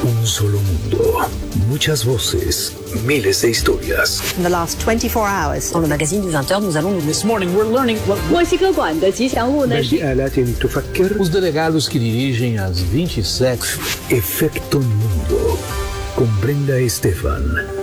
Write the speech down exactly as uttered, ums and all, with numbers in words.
Un solo mundo, muchas voces, miles de historias. In the last twenty-four hours, dans le magazine du vingt heures, nous allons... This morning we're learning what... 墨西哥馆的吉祥物呢是 آلات تفكر. Os delegados que dirigem as vinte e sete... Efecto Mundo, con Brenda Estefan.